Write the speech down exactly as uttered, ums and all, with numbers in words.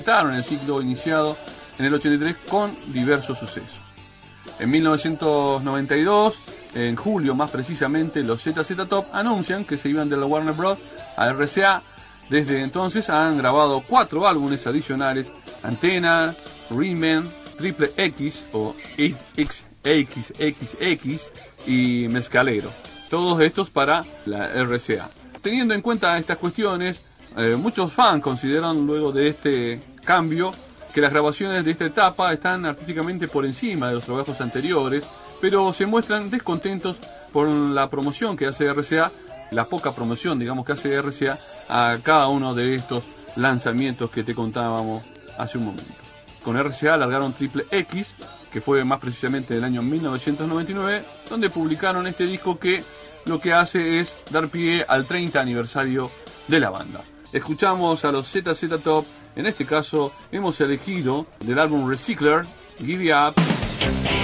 en el ciclo iniciado en el ochenta y tres con diversos sucesos. En mil novecientos noventa y dos, en julio más precisamente, los Z Z Top anuncian que se iban de la Warner Bros. A R C A. Desde entonces han grabado cuatro álbumes adicionales: Antena, Rhythm, Triple X o X X X X y Mezcalero. Todos estos para la R C A. Teniendo en cuenta estas cuestiones, eh, muchos fans consideran luego de este cambio que las grabaciones de esta etapa están artísticamente por encima de los trabajos anteriores, pero se muestran descontentos por la promoción que hace R C A, la poca promoción, digamos, que hace R C A a cada uno de estos lanzamientos que te contábamos hace un momento. Con R C A largaron Triple X, que fue más precisamente del año mil novecientos noventa y nueve, donde publicaron este disco que lo que hace es dar pie al treinta aniversario de la banda. Escuchamos a los Z Z Top. En este caso hemos elegido del álbum Recycler, Give It Up.